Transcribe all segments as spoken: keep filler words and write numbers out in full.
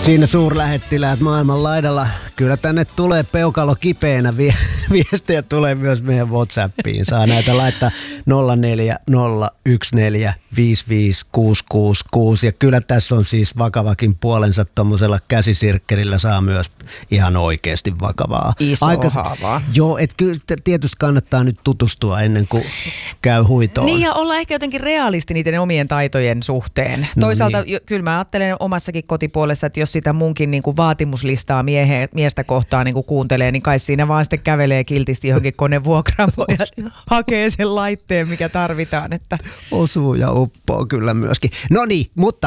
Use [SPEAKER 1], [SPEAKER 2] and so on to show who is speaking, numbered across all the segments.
[SPEAKER 1] Siinä suurlähettiläät maailman laidalla. Kyllä tänne tulee peukalo kipeänä. Viestejä tulee myös meidän WhatsAppiin. Saa näitä laittaa nolla neljä nolla yksi neljä viisi viisi kuusi kuusi kuusi. Ja kyllä tässä on siis vakavakin puolensa. Tuommoisella käsisirkkelillä saa myös ihan oikeasti vakavaa.
[SPEAKER 2] Iso Aikas, haavaa.
[SPEAKER 1] Joo, että kyllä tietysti kannattaa nyt tutustua ennen kuin käy huitoon.
[SPEAKER 2] Niin ja olla ehkä jotenkin realisti niiden omien taitojen suhteen. No toisaalta niin. Kyllä mä ajattelen omassakin kotipuolessa, että jos sitä munkin niin kuin vaatimuslistaa miehe, miestä kohtaan niin kuin kuuntelee, niin kai siinä vaan sitten kävelee kiltisti johonkin konevuokraamoon ja hakee sen laitteen, mikä tarvitaan. Että.
[SPEAKER 1] Osuu ja uppoo kyllä myöskin. No niin, mutta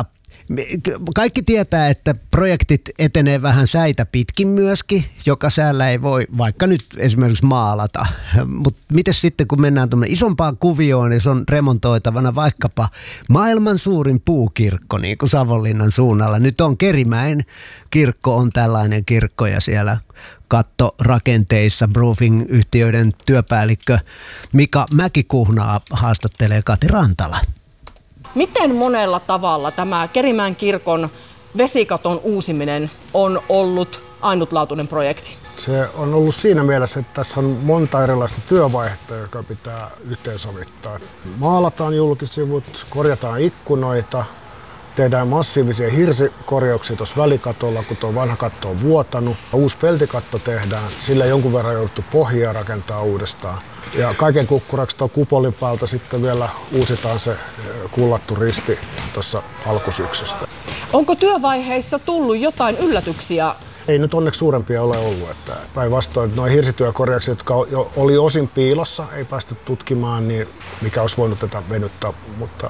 [SPEAKER 1] kaikki tietää, että projektit etenee vähän säitä pitkin myöskin, joka säällä ei voi vaikka nyt esimerkiksi maalata. Mutta miten sitten, kun mennään tuonne isompaan kuvioon, niin se on remontoitavana vaikkapa maailman suurin puukirkko, niin kuin Savonlinnan suunnalla. Nyt on Kerimäen kirkko, on tällainen kirkko ja siellä kattorakenteissa Broofing-yhtiöiden työpäällikkö Mika Mäkikuhnaa haastattelee Kati Rantala.
[SPEAKER 3] Miten monella tavalla tämä Kerimäen kirkon vesikaton uusiminen on ollut ainutlaatuinen projekti?
[SPEAKER 4] Se on ollut siinä mielessä, että tässä on monta erilaista työvaihetta, joka pitää yhteensovittaa. Maalataan julkisivut, korjataan ikkunoita, tehdään massiivisia hirsikorjauksia tuossa välikatolla, kun tuo vanha katto on vuotanut. Uusi peltikatto tehdään, sillä jonkun verran jouduttu pohjaa rakentaa uudestaan. Ja kaiken kukkuraksi tuon kupolin päältä sitten vielä uusitaan se kullattu risti tuossa alkusyksystä.
[SPEAKER 3] Onko työvaiheissa tullut jotain yllätyksiä?
[SPEAKER 4] Ei nyt onneksi suurempia ole ollut. Että päinvastoin nuo hirsityökorjaukset, jotka jo oli osin piilossa, ei päästy tutkimaan, niin mikä olisi voinut tätä venyttää, mutta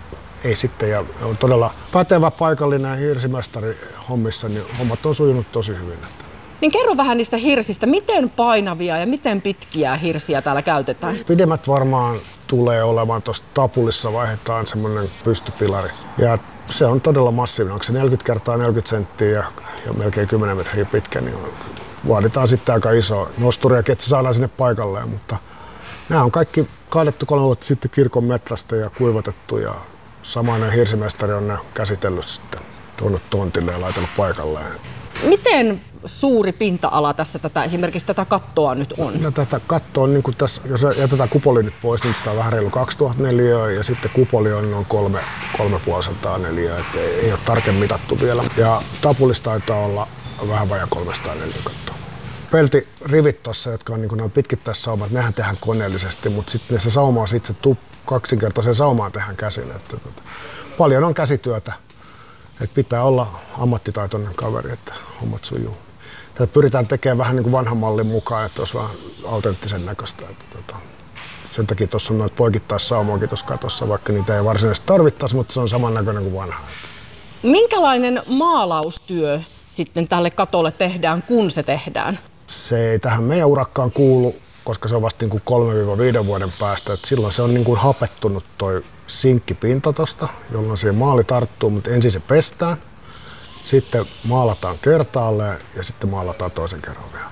[SPEAKER 4] ei sitten. Ja on todella pätevä paikallinen hirsimestari hommissa, niin hommat on sujunut tosi hyvin.
[SPEAKER 3] Niin kerro vähän niistä hirsistä. Miten painavia ja miten pitkiä hirsiä täällä käytetään?
[SPEAKER 4] Pidemmät varmaan tulee olemaan tuossa tapulissa, vaihdetaan semmoinen pystypilari. Ja se on todella massiivinen. Onko se neljäkymmentä kertaa neljäkymmentä senttiä ja, ja melkein kymmenen metriä pitkä, niin on, vaaditaan sitten aika iso nosturi, että saadaan sinne paikalleen. Mutta nämä on kaikki kaadettu kolme vuotta sitten kirkon metsästä ja kuivatettu ja samainen hirsimestari on ne käsitellyt sitten, tuonut tontille ja laitellut paikalleen.
[SPEAKER 3] Miten suuri pinta-ala tässä tätä, esimerkiksi tätä kattoa nyt on?
[SPEAKER 4] No, tätä kattoa on, niin kuin tässä, jos jätetään kupoli nyt pois, niin sitä on vähän reilu kaksituhatta neliöä ja sitten kupoli on noin kolme, kolme puolisataa neliöä, että ei, ei ole tarkemmin mitattu vielä. Ja tapulista taitaa olla vähän vajaa kolmesataa neliöä kattoa. Peltirivit tuossa, jotka on niin kuin pitkittäissaumat, nehän tehdään koneellisesti, mutta sitten se sauma on sitten se tup, kaksinkertaisen saumaan tehdään käsin. Että, että, paljon on käsityötä. Että pitää olla ammattitaitoinen kaveri, että hommat sujuu. Tätä pyritään tekemään vähän niin kuin vanhan mallin mukaan, että olisi vähän autenttisen näköistä. Että, tota, sen takia tuossa on noita poikittaissaumoakin tuossa katossa, vaikka niitä ei varsinaisesti tarvittaisi, mutta se on samannäköinen kuin vanha.
[SPEAKER 3] Minkälainen maalaustyö sitten tälle katolle tehdään, kun se tehdään?
[SPEAKER 4] Se ei tähän meidän urakkaan kuulu, koska se on vasta niin kuin kolme viisi vuoden päästä. Että silloin se on niin kuin hapettunut toi sinkkipinta tosta, jolloin siihen maali tarttuu, mutta ensin se pestään, sitten maalataan kertaalleen ja sitten maalataan toisen kerran vielä.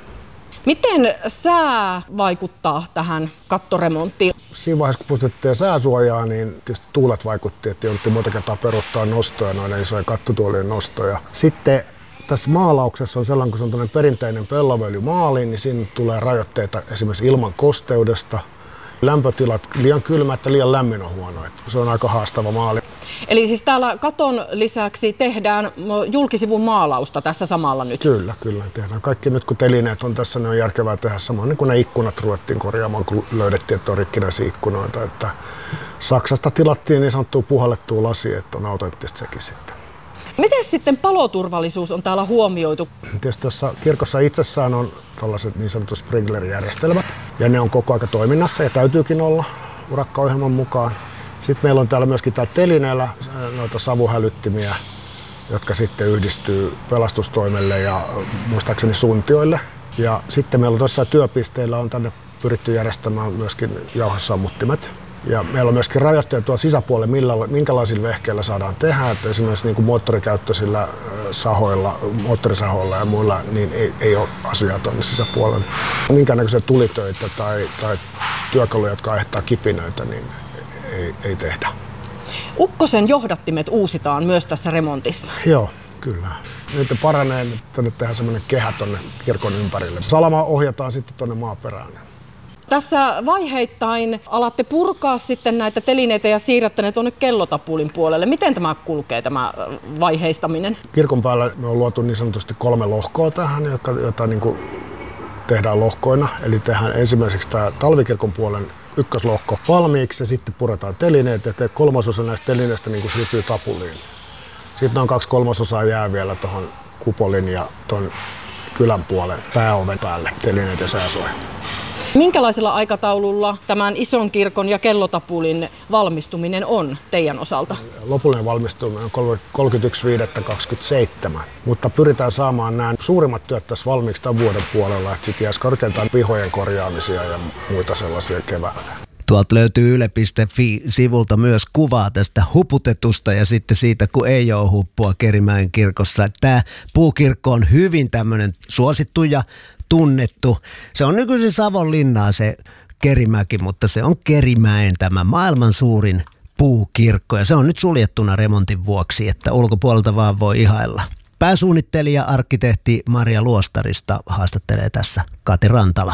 [SPEAKER 3] Miten sää vaikuttaa tähän kattoremonttiin?
[SPEAKER 4] Siinä vaiheessa, kun pustettiin sääsuojaa, niin tietysti tuulet vaikutti, että jouduttiin monta kertaa peruttaa nostoja, noiden isojen kattotuolien nostoja. Sitten tässä maalauksessa on sellainen, kun se on perinteinen pellavöljymaali, niin siinä tulee rajoitteita esimerkiksi ilman kosteudesta. Lämpötilat liian kylmä, että liian lämmin on huono. Se on aika haastava maali.
[SPEAKER 3] Eli siis täällä katon lisäksi tehdään julkisivun maalausta tässä samalla nyt?
[SPEAKER 4] Kyllä, kyllä. Tehdään kaikki nyt, kun telineet on tässä, niin on järkevää tehdä samoin niin kuin ne ikkunat ruvettiin korjaamaan, kun löydettiin, että on rikkinäisiä ikkunoita. Että Saksasta tilattiin niin sanottua puhallettua lasia, että on autenttista sekin sitten.
[SPEAKER 3] Miten sitten paloturvallisuus on täällä huomioitu?
[SPEAKER 4] Tietysti tuossa kirkossa itsessään on tällaiset niin sanotut sprinklerijärjestelmät ja ne on koko ajan toiminnassa ja täytyykin olla urakkaohjelman mukaan. Sitten meillä on täällä myöskin täällä telineellä noita savuhälyttimiä, jotka sitten yhdistyy pelastustoimelle ja muistaakseni suntioille. Ja sitten meillä on tuossa työpisteillä on tänne pyritty järjestämään myöskin jauhesammuttimet. Ja meillä on myöskin rajoitteet tuolla sisäpuolella, millä, minkälaisilla vehkeillä saadaan tehdä. Että esimerkiksi niin kuin moottorikäyttöisillä sahoilla, moottorisahoilla ja muilla niin ei, ei ole asiaa tuonne sisäpuolelle. Minkäännäköisiä tulitöitä tai, tai työkaluja, jotka aiheuttaa kipinöitä, niin ei, ei tehdä.
[SPEAKER 3] Ukkosen johdattimet uusitaan myös tässä remontissa.
[SPEAKER 4] Joo, Kyllä. Nyt paranee, tänne tehdään semmoinen kehä tuonne kirkon ympärille. Salama ohjataan sitten tuonne maaperään.
[SPEAKER 3] Tässä vaiheittain alatte purkaa sitten näitä telineitä ja siirrätte ne tuonne kellotapulin puolelle. Miten tämä kulkee, tämä vaiheistaminen?
[SPEAKER 4] Kirkon päällä me on luotu niin sanotusti kolme lohkoa tähän, jotka, joita niin kuin tehdään lohkoina. Eli tehdään ensimmäiseksi tämä talvikirkon puolen ykköslohko valmiiksi ja sitten puretaan telineet ja kolmasosa näistä telineistä niin kuin siirtyy tapuliin. Sitten noin kaksi kolmasosaa jää vielä tuohon kupolin ja tuon kylän puolen pääoven päälle telineet ja sääsuoja.
[SPEAKER 3] Minkälaisella aikataululla tämän ison kirkon ja kellotapulin valmistuminen on teidän osalta?
[SPEAKER 4] Lopullinen valmistuminen on kolmaskymmenesensimmäinen viidettä kaksikymmentäseitsemän, mutta pyritään saamaan nämä suurimmat työt tässä valmiiksi tämän vuoden puolella, että sitten jäisi korkeintaan pihojen korjaamisia ja muita sellaisia keväällä.
[SPEAKER 1] Tuolta löytyy yle piste fi-sivulta myös kuvaa tästä huputetusta ja sitten siitä, kun ei ole huppua Kerimäen kirkossa. Tämä puukirkko on hyvin tämmöinen suosittu ja tunnettu. Se on nykyisin Savonlinnaa se Kerimäki, mutta se on Kerimäen tämä maailman suurin puukirkko ja se on nyt suljettuna remontin vuoksi, että ulkopuolelta vaan voi ihailla. Pääsuunnittelija, arkkitehti Maria Luostarista haastattelee tässä Kati Rantala.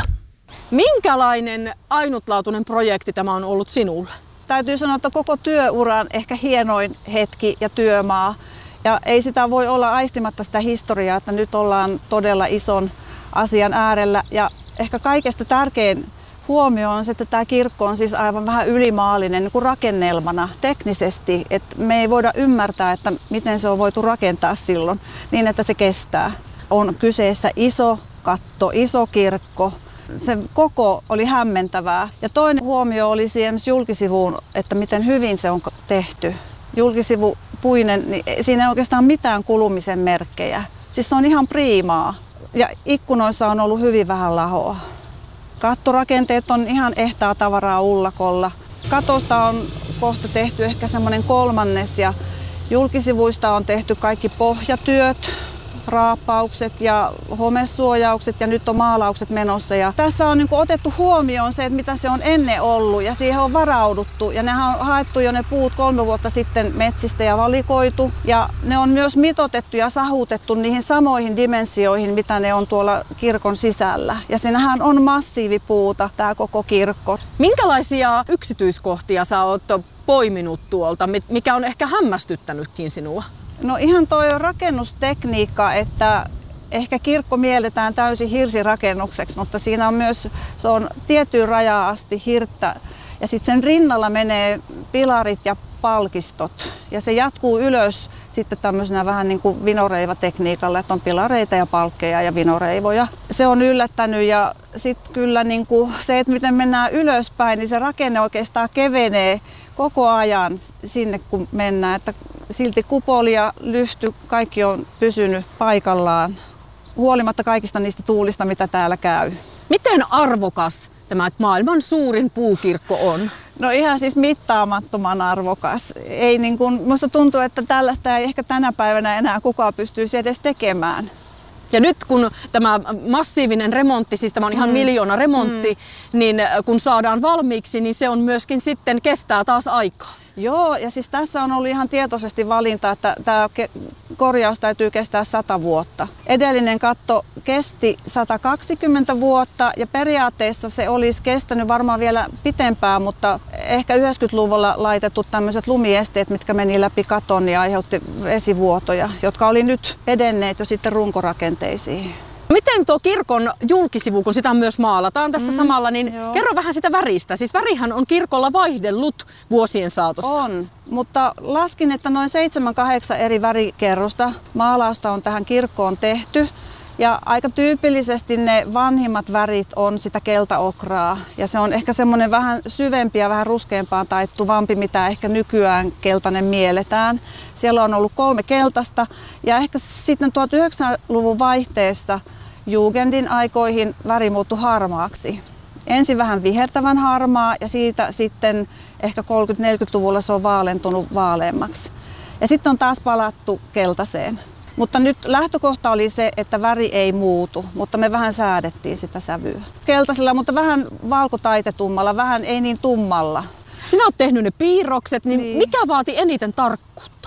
[SPEAKER 5] Minkälainen ainutlaatuinen projekti tämä on ollut sinulle?
[SPEAKER 6] Täytyy sanoa, että koko työuran ehkä hienoin hetki ja työmaa. Ja ei sitä voi olla aistimatta sitä historiaa, että nyt ollaan todella ison asian äärellä. Ja ehkä kaikesta tärkein huomio on se, että tämä kirkko on siis aivan vähän ylimaallinen niin kuin rakennelmana teknisesti. Että me ei voida ymmärtää, että miten se on voitu rakentaa silloin niin, että se kestää. On kyseessä iso katto, iso kirkko. Se koko oli hämmentävää. Ja toinen huomio oli esimerkiksi julkisivuun, että miten hyvin se on tehty. Julkisivu puinen, niin siinä ei oikeastaan mitään kulumisen merkkejä. Siis se on ihan priimaa. Ja ikkunoissa on ollut hyvin vähän lahoa. Kattorakenteet on ihan ehtaa tavaraa ullakolla. Katosta on kohta tehty ehkä semmoinen kolmannes ja julkisivuista on tehty kaikki pohjatyöt, raappaukset ja homesuojaukset ja nyt on maalaukset menossa. Ja tässä on niin kuin otettu huomioon se, että mitä se on ennen ollut ja siihen on varauduttu. Ja nehän on haettu jo ne puut kolme vuotta sitten metsistä ja valikoitu. Ja ne on myös mitotettu ja sahutettu niihin samoihin dimensioihin, mitä ne on tuolla kirkon sisällä. Ja siinähän on massiivipuuta tämä koko kirkko.
[SPEAKER 5] Minkälaisia yksityiskohtia sä oot poiminut tuolta, mikä on ehkä hämmästyttänytkin sinua?
[SPEAKER 6] No ihan toi rakennustekniikka, että ehkä kirkko mielletään täysin hirsirakennukseksi, mutta siinä on myös, se on tiettyyn rajaan asti hirttä ja sitten sen rinnalla menee pilarit ja palkistot ja se jatkuu ylös sitten tämmöisenä vähän niin kuin vinoreivatekniikalla, että on pilareita ja palkkeja ja vinoreivoja. Se on yllättänyt ja sitten kyllä niin kuin se, että miten mennään ylöspäin, niin se rakenne oikeastaan kevenee koko ajan sinne kun mennään, että silti kupoli ja lyhty, kaikki on pysynyt paikallaan, huolimatta kaikista niistä tuulista, mitä täällä käy.
[SPEAKER 5] Miten arvokas tämä maailman suurin puukirkko on?
[SPEAKER 6] No ihan siis mittaamattoman arvokas. Ei niin kuin, musta tuntuu, että tällaista ei ehkä tänä päivänä enää kukaan pystyisi edes tekemään.
[SPEAKER 5] Ja nyt kun tämä massiivinen remontti, siis tämä on ihan mm. miljoona remontti, mm. niin kun saadaan valmiiksi, niin se on myöskin sitten kestää taas aikaa.
[SPEAKER 6] Joo, ja siis tässä on ollut ihan tietoisesti valinta, että tämä korjaus täytyy kestää sata vuotta. Edellinen katto kesti sata kaksikymmentä vuotta ja periaatteessa se olisi kestänyt varmaan vielä pitempään, mutta ehkä yhdeksänkymmentäluvulla laitetut tämmöiset lumiesteet, mitkä meni läpi katon ja aiheutti vesivuotoja, jotka oli nyt edenneet jo sitten runkorakenteisiin.
[SPEAKER 5] Miten tuo kirkon julkisivu, kun sitä myös maalataan tässä mm, samalla, niin joo. Kerro vähän sitä väristä. Siis värihän on kirkolla vaihdellut vuosien saatossa.
[SPEAKER 6] On, mutta laskin, että noin seitsemän kahdeksan eri värikerrosta maalausta on tähän kirkkoon tehty. Ja aika tyypillisesti ne vanhimmat värit on sitä keltaokraa. Ja se on ehkä semmoinen vähän syvempi ja vähän ruskeampaan taittuvampi, mitä ehkä nykyään keltainen mielletään. Siellä on ollut kolme keltaista ja ehkä sitten tuhatyhdeksänsataaluvun vaihteessa Jugendin aikoihin väri muuttui harmaaksi. Ensin vähän vihertävän harmaa ja siitä sitten ehkä kolmekymmentä-neljäkymmentäluvulla se on vaalentunut vaaleammaksi. Ja sitten on taas palattu keltaiseen. Mutta nyt lähtökohta oli se, että väri ei muutu, mutta me vähän säädettiin sitä sävyä. Keltaisella, mutta vähän valkotaitetummalla, vähän ei niin tummalla.
[SPEAKER 5] Sinä olet tehnyt ne piirrokset, niin, niin. Mikä vaati eniten tarkkuutta?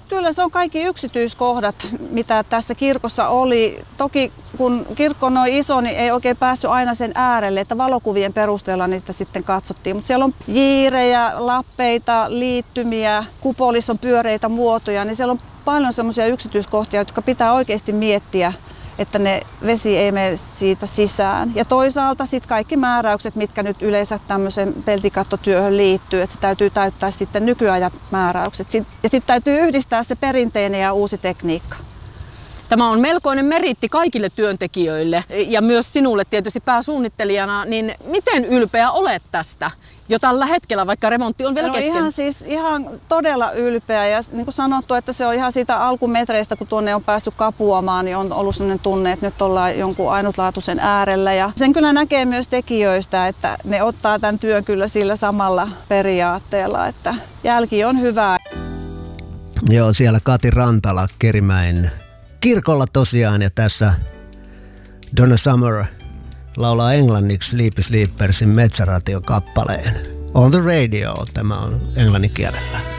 [SPEAKER 6] Kyllä se on kaikki yksityiskohdat, mitä tässä kirkossa oli. Toki kun kirkko on noin iso, niin ei oikein päässyt aina sen äärelle, että valokuvien perusteella niitä sitten katsottiin. Mutta siellä on jiirejä, lappeita, liittymiä, kupolissa on pyöreitä muotoja, niin siellä on paljon semmoisia yksityiskohtia, jotka pitää oikeasti miettiä, että ne vesi ei mene siitä sisään. Ja toisaalta sitten kaikki määräykset, mitkä nyt yleensä tämmöiseen peltikattotyöhön liittyy, että täytyy täyttää sitten nykyajan määräykset. Ja sitten täytyy yhdistää se perinteinen ja uusi tekniikka.
[SPEAKER 5] Tämä on melkoinen meriitti kaikille työntekijöille ja myös sinulle tietysti pääsuunnittelijana, niin miten ylpeä olet tästä jo tällä hetkellä, vaikka remontti on vielä
[SPEAKER 6] no
[SPEAKER 5] kesken?
[SPEAKER 6] Ihan, siis, ihan todella ylpeä ja niin kuin sanottu, että se on ihan siitä alkumetreistä, kun tuonne on päässyt kapuamaan, niin on ollut sellainen tunne, että nyt ollaan jonkun ainutlaatuisen äärellä. Ja sen kyllä näkee myös tekijöistä, että ne ottaa tämän työn kyllä sillä samalla periaatteella, että jälki on hyvää.
[SPEAKER 1] Joo, siellä Kati Rantala Kerimäen kirkolla tosiaan, ja tässä Donna Summer laulaa englanniksi Sleepy Sleepersin Metsäration kappaleen. On the Radio, tämä on englannin kielellä.